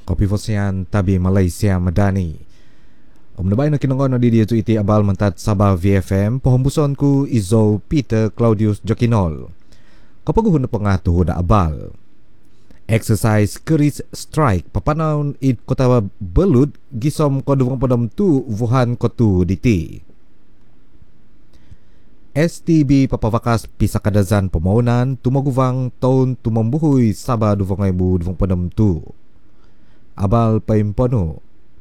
Kopi Fosian Tabi Malaysia Madani. Nabay na kinangon na dito iti abal mantat Sabah VFM, pohombuson ku Izo Peter Claudius Jokinol. Kapag na pangatuho na abal. Exercise Keris Strike, papanaon it kota belud, gisom ko duwang padam tu, vuhan ko tu diti. STB papavakas pisa kadazan pamaunan, tumaguvang taon tumambuhoy Sabah duwang ay bu duwang padam tu. Abal paimpono.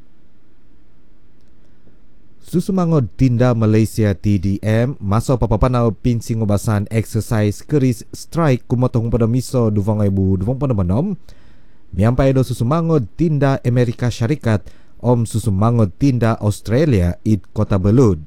Susumangod Tinda Malaysia TDM masa papapanaw pinsing ubasan exercise Keris Strike kumotong padamiso duvang ibu duvang panamanom. Miampay do susumangod Tinda Amerika Syarikat susumangod Tinda Australia id Kota Belud.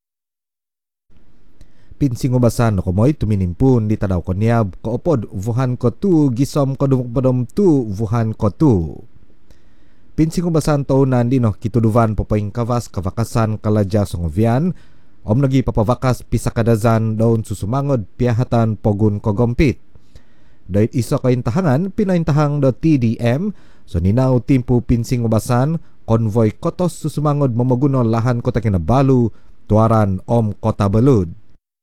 Pinsing ubasan no kumoy tuminimpun di tadaw konyab kaopod vuhan ko tu gisom ko duvang padam tu vuhan ko tu. Pinsing ubasan taonan di no kituduvan papaing kawas kavakasan kalaja songovian nagi papavakas pisa kadazan daun susumangod piyahatan pogun kogompit. Dahil isa kaintahangan pinaintahang do TDM so ninaw timpu pinsing ubasan konvoy kotos susumangod mamaguno lahan kota Kinabalu tuaran Kota Belud.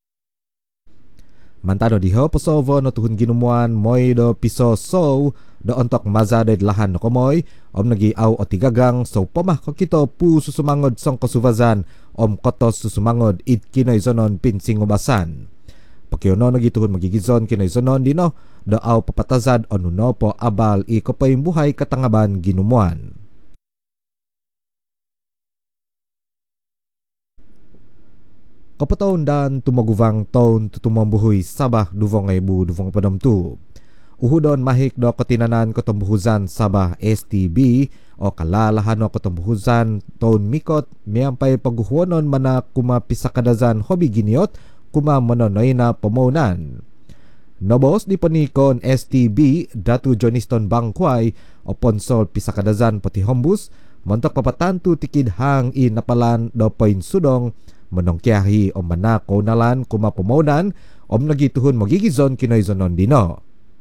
Mantano diho Posovo no tuhun ginumuan moy do piso so do ontok mazaded lahan no komoy nagi aw o tigagang so pamah ko kito pu susumangod song kosuvazan kotos susumangod it kinoy zonon pinsing ubasan. Pakyono nagi tuhun magigizon kinoy zonon dino do aw papatazad onuno po abal ikopay buhay katangaban ginumuan. Kapataon dan tumaguvang taon tutumambuhoy Sabah duvong ibu duvong padamtu. Uhudon mahik do katinanan katambuhuzan Sabah STB o kalalahan o katambuhuzan taon mikot miyampay paghuhuanon mana kumapisakadazan hobi giniot kuma manonoy na pamunan. Nobos di panikon STB Datu Johniston Bangkway o ponsol pisakadazan pati hombus montok papatantu tikid hang napalan do pain sudong manongkyahi o manako nalan kumapamunan nagituhon magigizon kinoy zonon dino.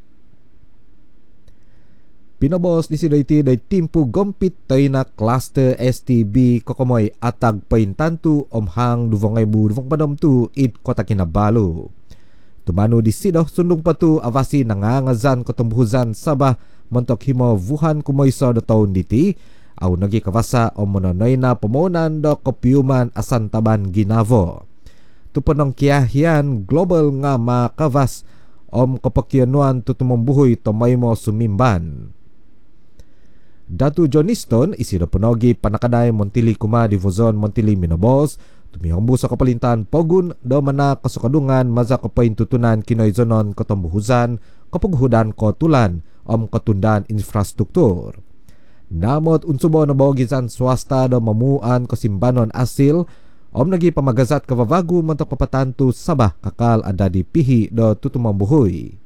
Pinobos ni sidayti day timpu gompit tay na cluster STB kokomoy atag paintantu hang duvong ibu duvong padamtu id Kota Kinabalu. Tumano di sido sundong patu avasi nangangazan katumbuhuzan Sabah montok himo vuhan kumoyso do taon diti aw nagi kawasa mononoy na pamunan do kopyuman asan taban ginavo. Tupanong kiyahian global nga makawas kapakyanuan tutumumbuhoy tomay mo sumimban. Datu Johniston isido ponogi panakaday Montili kuma divozon Montili Minobos tumihombu sa kapalintan pogun do mana kasukadungan maza kapain tutunan kinoy zonon katambuhuzan kapaghudan ko tulan katundan infrastruktur. Namot unsubo na bawagizan swasta do mamuan kasimbanon asil nagi pamagazat kavabagu mantok papatantu Sabah kakal ada di pihi do tutumambuhoy.